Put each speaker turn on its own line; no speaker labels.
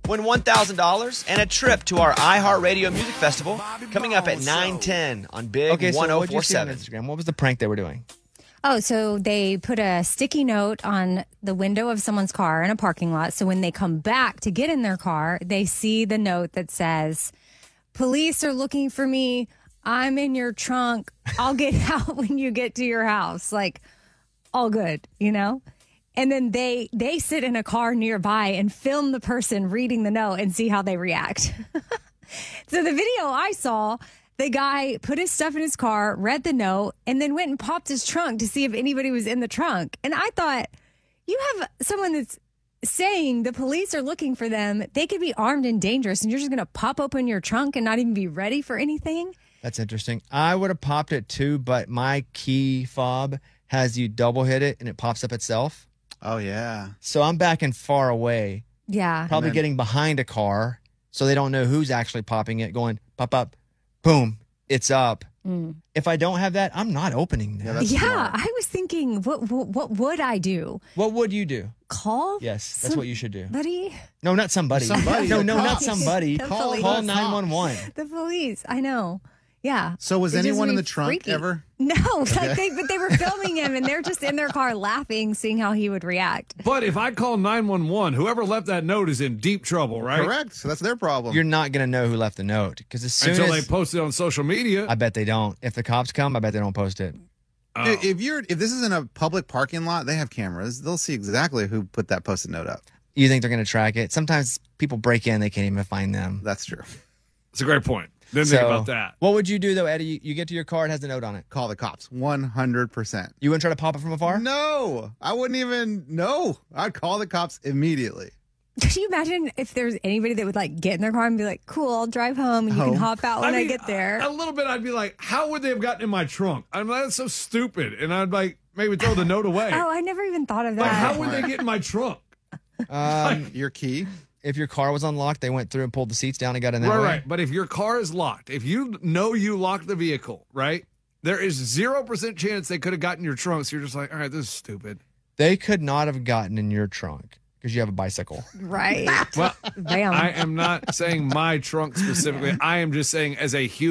Win $1,000 and a trip to our iHeartRadio Music Festival coming up at 9:10 on Big
Okay, so what'd you see on
1047.
Instagram? What was the prank they were doing?
Oh, so they put a sticky note on the window of someone's car in a parking lot. So when they come back to get in their car, they see the note that says, "Police are looking for me. I'm in your trunk. I'll get out when you get to your house." Like, all good, you know? And then they sit in a car nearby and film the person reading the note and see how they react. So the video I saw, the guy put his stuff in his car, read the note, and then went and popped his trunk to see if anybody was in the trunk. And I thought, you have someone that's saying the police are looking for them. They could be armed and dangerous, and you're just going to pop open your trunk and not even be ready for anything?
That's interesting. I would have popped it too, but my key fob has you double hit it and it pops up itself.
Oh, yeah.
So I'm backing far away,
Yeah.
probably getting behind a car so they don't know who's actually popping it, going pop up, boom, it's up. If I don't have that, I'm not opening that.
Yeah, that's
Yeah,
smart.
I was thinking, what would I do?
What would you do?
Call?
Yes, that's what you should do.
Somebody?
No, not somebody.
Somebody.
No,
The
not
cops.
somebody.
The
Call
police.
911.
The police. I know. Yeah.
So was
It just
anyone in
would
the
be
trunk
freaky.
ever?
No, but they were filming him and they're just in their car laughing, seeing how he would react.
But if I call 911, whoever left that note is in deep trouble, right?
Correct. So that's their problem.
You're not going to know who left the note because as soon
Until
as
they post it on social media.
I bet they don't. If the cops come, I bet they don't post it.
Oh.
If this is in a public parking lot, they have cameras. They'll see exactly who put that Post-it note up.
You think they're going to track it? Sometimes people break in, they can't even find them.
That's true.
It's a great point. Didn't think about that.
What would you do though, Eddie? You get to your car, it has a note on it.
Call the cops. 100%.
You wouldn't try to pop it from afar?
No, I wouldn't even know. I'd call the cops immediately.
Could you imagine if there's anybody that would like get in their car and be like, "Cool, I'll drive home and you can
Home.
hop out when I
mean,
get there."
A little bit, I'd be like, how would they have gotten in my trunk? I'm like, that's so stupid. And I'd like maybe throw the note away.
Oh, I never even thought of that.
Like, how would they get in my trunk?
Your key?
If your car was unlocked, they went through and pulled the seats down and got in that way.
Right. But if your car is locked, if you know you locked the vehicle, right, there is 0% chance they could have gotten your trunk. So you're just like, all right, this is stupid.
They could not have gotten in your trunk because you have a bicycle.
Right.
Well,
Bam.
I am not saying my trunk specifically. I am just saying as a human.